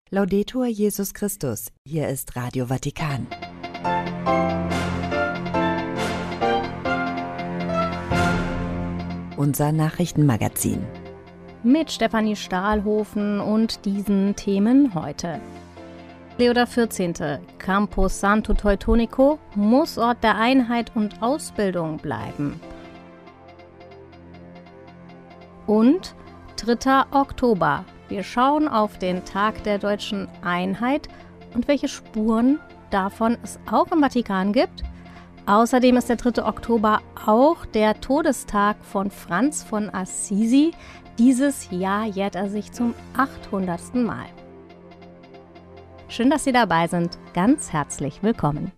Laudetur Jesus Christus, hier ist Radio Vatikan. Unser Nachrichtenmagazin. Mit Stefanie Stahlhofen und diesen Themen heute. Leo XIV. Campo Santo Teutonico muss Ort der Einheit und Ausbildung bleiben. Und 3. Oktober. Wir schauen auf den Tag der deutschen Einheit und welche Spuren davon es auch im Vatikan gibt. Außerdem ist der 3. Oktober auch der Todestag von Franz von Assisi. Dieses Jahr jährt er sich zum 800. Mal. Schön, dass Sie dabei sind. Ganz herzlich willkommen.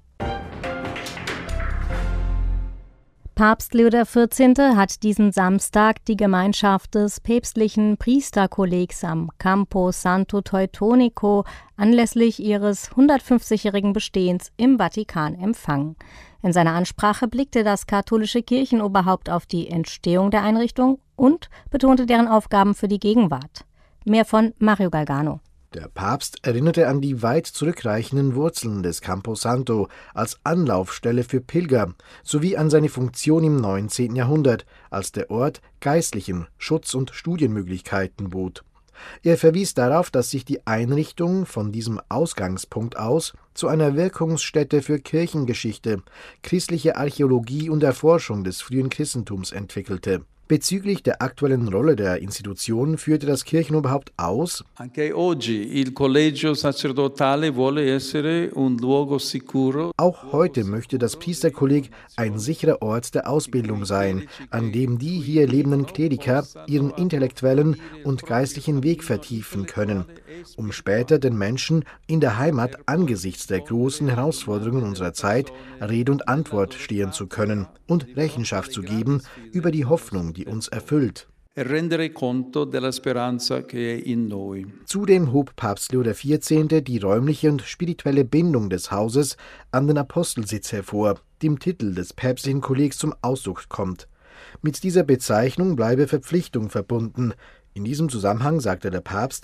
Papst Leo XIV. Hat diesen Samstag die Gemeinschaft des päpstlichen Priesterkollegs am Campo Santo Teutonico anlässlich ihres 150-jährigen Bestehens im Vatikan empfangen. In seiner Ansprache blickte das katholische Kirchenoberhaupt auf die Entstehung der Einrichtung und betonte deren Aufgaben für die Gegenwart. Mehr von Mario Galgano. Der Papst erinnerte an die weit zurückreichenden Wurzeln des Campo Santo als Anlaufstelle für Pilger sowie an seine Funktion im 19. Jahrhundert, als der Ort geistlichen Schutz- und Studienmöglichkeiten bot. Er verwies darauf, dass sich die Einrichtung von diesem Ausgangspunkt aus zu einer Wirkungsstätte für Kirchengeschichte, christliche Archäologie und Erforschung des frühen Christentums entwickelte. Bezüglich der aktuellen Rolle der Institution führte das Kirchenoberhaupt aus: Auch heute möchte das Priesterkolleg ein sicherer Ort der Ausbildung sein, an dem die hier lebenden Kleriker ihren intellektuellen und geistlichen Weg vertiefen können, um später den Menschen in der Heimat angesichts der großen Herausforderungen unserer Zeit Rede und Antwort stehen zu können und Rechenschaft zu geben über die Hoffnung, die uns erfüllt. Zudem hob Papst Leo XIV. Die räumliche und spirituelle Bindung des Hauses an den Apostelsitz hervor, dem Titel des päpstlichen Kollegs zum Ausdruck kommt. Mit dieser Bezeichnung bleibe Verpflichtung verbunden. In diesem Zusammenhang sagte der Papst: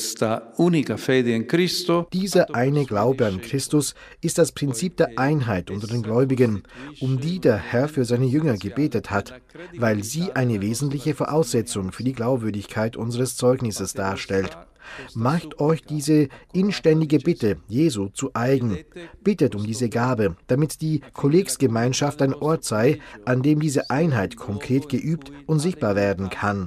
Dieser eine Glaube an Christus ist das Prinzip der Einheit unter den Gläubigen, um die der Herr für seine Jünger gebetet hat, weil sie eine wesentliche Voraussetzung für die Glaubwürdigkeit unseres Zeugnisses darstellt. Macht euch diese inständige Bitte Jesu zu eigen. Bittet um diese Gabe, damit die Kollegsgemeinschaft ein Ort sei, an dem diese Einheit konkret geübt und sichtbar werden kann.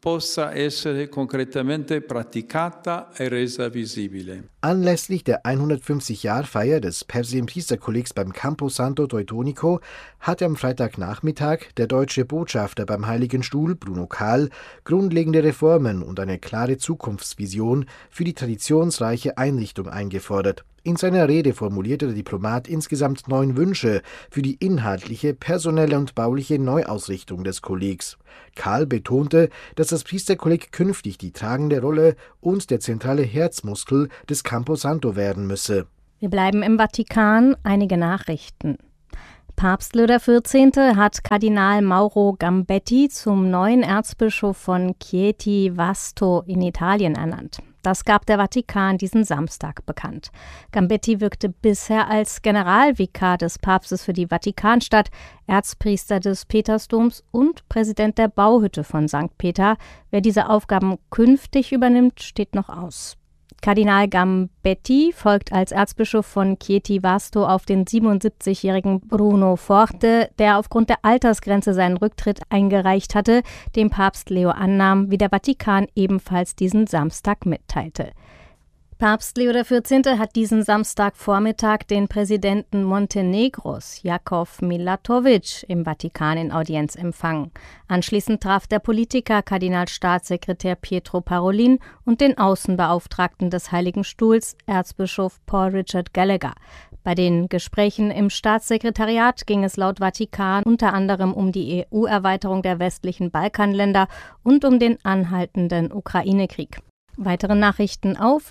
Anlässlich der 150-Jahr-Feier des päpstlichen Priesterkollegs beim Campo Santo Teutonico hatte am Freitagnachmittag der deutsche Botschafter beim Heiligen Stuhl, Bruno Kahl, grundlegende Reformen und eine klare Zukunftsvision für die traditionsreiche Einrichtung eingefordert. In seiner Rede formulierte der Diplomat insgesamt 9 Wünsche für die inhaltliche, personelle und bauliche Neuausrichtung des Kollegs. Kahl betonte, dass das Priesterkolleg künftig die tragende Rolle und der zentrale Herzmuskel des Campo Santo werden müsse. Wir bleiben im Vatikan. Einige Nachrichten. Papst Leo XIV. Hat Kardinal Mauro Gambetti zum neuen Erzbischof von Chieti Vasto in Italien ernannt. Das gab der Vatikan diesen Samstag bekannt. Gambetti wirkte bisher als Generalvikar des Papstes für die Vatikanstadt, Erzpriester des Petersdoms und Präsident der Bauhütte von St. Peter. Wer diese Aufgaben künftig übernimmt, steht noch aus. Kardinal Gambetti folgt als Erzbischof von Chieti Vasto auf den 77-jährigen Bruno Forte, der aufgrund der Altersgrenze seinen Rücktritt eingereicht hatte, den Papst Leo annahm, wie der Vatikan ebenfalls diesen Samstag mitteilte. Papst Leo XIV. Hat diesen Samstagvormittag den Präsidenten Montenegros, Jakov Milatovic, im Vatikan in Audienz empfangen. Anschließend traf der Politiker Kardinalstaatssekretär Pietro Parolin und den Außenbeauftragten des Heiligen Stuhls, Erzbischof Paul Richard Gallagher. Bei den Gesprächen im Staatssekretariat ging es laut Vatikan unter anderem um die EU-Erweiterung der westlichen Balkanländer und um den anhaltenden Ukraine-Krieg. Weitere Nachrichten auf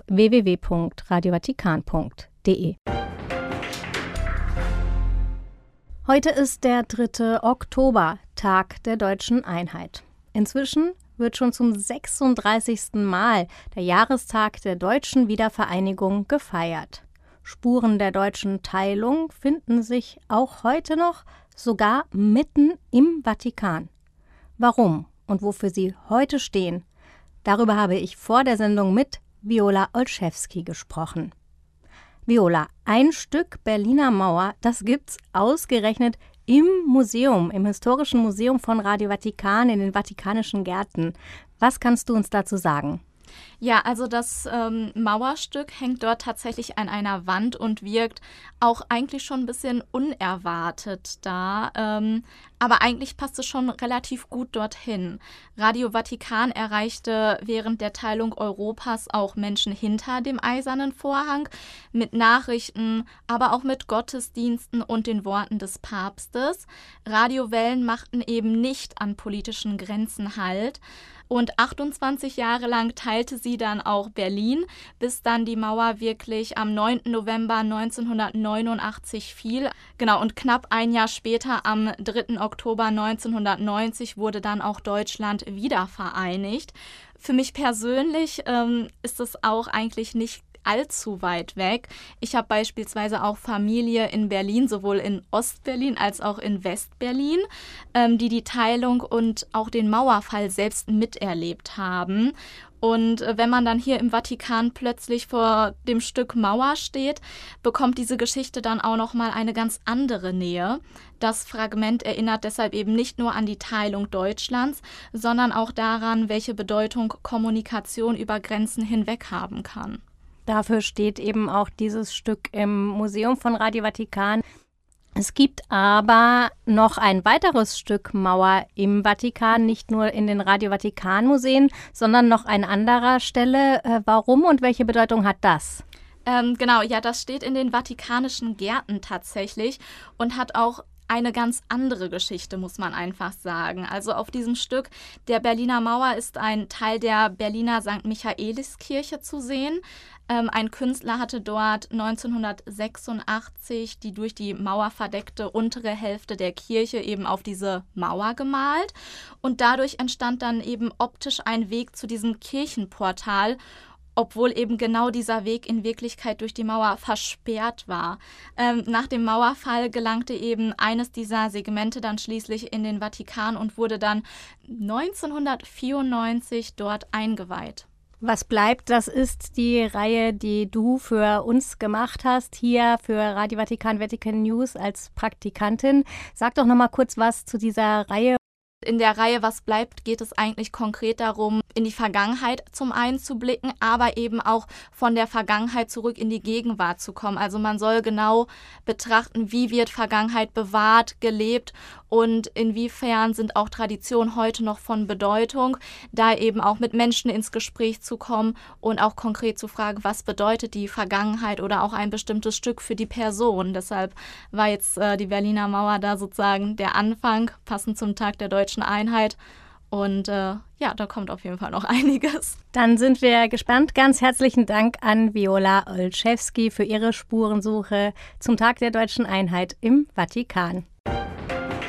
www.radiovatikan.de. Heute ist der 3. Oktober, Tag der deutschen Einheit. Inzwischen wird schon zum 36. Mal der Jahrestag der deutschen Wiedervereinigung gefeiert. Spuren der deutschen Teilung finden sich auch heute noch sogar mitten im Vatikan. Warum und wofür sie heute stehen, darüber habe ich vor der Sendung mit Viola Olszewski gesprochen. Viola, ein Stück Berliner Mauer, das gibt's ausgerechnet im Museum, im Historischen Museum von Radio Vatikan in den Vatikanischen Gärten. Was kannst du uns dazu sagen? Ja, also das Mauerstück hängt dort tatsächlich an einer Wand und wirkt auch eigentlich schon ein bisschen unerwartet da. Aber eigentlich passt es schon relativ gut dorthin. Radio Vatikan erreichte während der Teilung Europas auch Menschen hinter dem Eisernen Vorhang mit Nachrichten, aber auch mit Gottesdiensten und den Worten des Papstes. Radiowellen machten eben nicht an politischen Grenzen Halt. Und 28 Jahre lang teilte sie dann auch Berlin, bis dann die Mauer wirklich am 9. November 1989 fiel. Genau, und knapp ein Jahr später, am 3. Oktober 1990, wurde dann auch Deutschland wieder vereinigt. Für mich persönlich ist es auch eigentlich nicht allzu weit weg. Ich habe beispielsweise auch Familie in Berlin, sowohl in Ostberlin als auch in Westberlin, die Teilung und auch den Mauerfall selbst miterlebt haben. Und wenn man dann hier im Vatikan plötzlich vor dem Stück Mauer steht, bekommt diese Geschichte dann auch nochmal eine ganz andere Nähe. Das Fragment erinnert deshalb eben nicht nur an die Teilung Deutschlands, sondern auch daran, welche Bedeutung Kommunikation über Grenzen hinweg haben kann. Dafür steht eben auch dieses Stück im Museum von Radio Vatikan. Es gibt aber noch ein weiteres Stück Mauer im Vatikan, nicht nur in den Radio Vatikan Museen, sondern noch an anderer Stelle. Warum und welche Bedeutung hat das? Genau, ja, das steht in den Vatikanischen Gärten tatsächlich und hat auch eine ganz andere Geschichte, muss man einfach sagen. Also auf diesem Stück der Berliner Mauer ist ein Teil der Berliner St. Michaeliskirche zu sehen. Ein Künstler hatte dort 1986 die durch die Mauer verdeckte untere Hälfte der Kirche eben auf diese Mauer gemalt. Und dadurch entstand dann eben optisch ein Weg zu diesem Kirchenportal, obwohl eben genau dieser Weg in Wirklichkeit durch die Mauer versperrt war. Nach dem Mauerfall gelangte eben eines dieser Segmente dann schließlich in den Vatikan und wurde dann 1994 dort eingeweiht. Was bleibt, das ist die Reihe, die du für uns gemacht hast, hier für Radio Vatikan, Vatican News als Praktikantin. Sag doch noch mal kurz was zu dieser Reihe. In der Reihe Was bleibt geht es eigentlich konkret darum, in die Vergangenheit zum einen zu blicken, aber eben auch von der Vergangenheit zurück in die Gegenwart zu kommen. Also man soll genau betrachten, wie wird Vergangenheit bewahrt, gelebt und inwiefern sind auch Traditionen heute noch von Bedeutung, da eben auch mit Menschen ins Gespräch zu kommen und auch konkret zu fragen, was bedeutet die Vergangenheit oder auch ein bestimmtes Stück für die Person. Deshalb war jetzt die Berliner Mauer da sozusagen der Anfang, passend zum Tag der Deutschen Einheit. Und ja, da kommt auf jeden Fall noch einiges. Dann sind wir gespannt. Ganz herzlichen Dank an Viola Olszewski für ihre Spurensuche zum Tag der Deutschen Einheit im Vatikan.